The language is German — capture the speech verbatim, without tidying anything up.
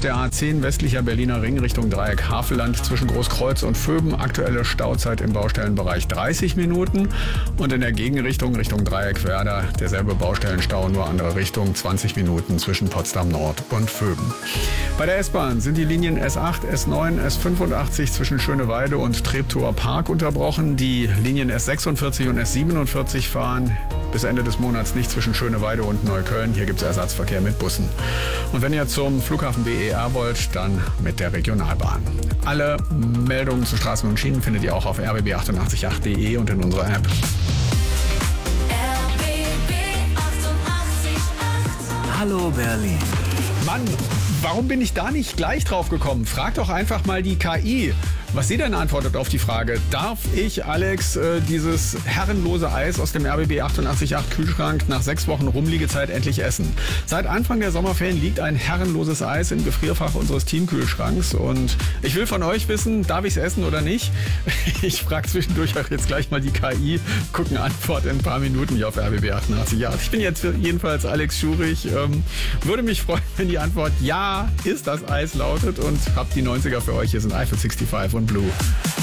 der A zehn westlicher Berliner Ring Richtung Dreieck Havelland zwischen Großkreuz und Vöben. Aktuelle Stauzeit im Baustellenbereich dreißig Minuten. Und in der Gegenrichtung Richtung Dreieck Werder derselbe Baustellenstau, nur andere Richtung, zwanzig Minuten zwischen Potsdam Nord und Vöben. Bei der S-Bahn sind die Linien S acht, S neun, S fünfundachtzig zwischen Schöneweide und Treptower Park unterbrochen. Die Linien S sechsundvierzig und S siebenundvierzig fahren bis Ende des Monats nicht zwischen Schöneweide und Neukölln. Hier gibt es Ersatzverkehr mit Bussen. Und wenn ihr zum Flughafen B E R wollt, dann mit der Regionalbahn. Alle Meldungen zu Straßen und Schienen findet ihr auch auf r b b achtundachtzig punkt acht punkt de und in unserer App. R B B achtundachtzig Komma acht. Hallo Berlin. Mann, warum bin ich da nicht gleich drauf gekommen? Frag doch einfach mal die K I, was sie denn antwortet auf die Frage. Darf ich, Alex, äh, dieses herrenlose Eis aus dem R B B achtundachtzig Komma acht Kühlschrank nach sechs Wochen Rumliegezeit endlich essen? Seit Anfang der Sommerferien liegt ein herrenloses Eis im Gefrierfach unseres Teamkühlschranks und ich will von euch wissen, darf ich es essen oder nicht? Ich frage zwischendurch auch jetzt gleich mal die K I, gucken Antwort in ein paar Minuten hier auf R B B achtundachtzig Komma acht. Ich bin jetzt jedenfalls Alex Schurig. Ähm, würde mich freuen, wenn die Antwort ja ist, das Eis lautet und habt die neunziger für euch. Hier sind Eiffel fünfundsechzig und Blue.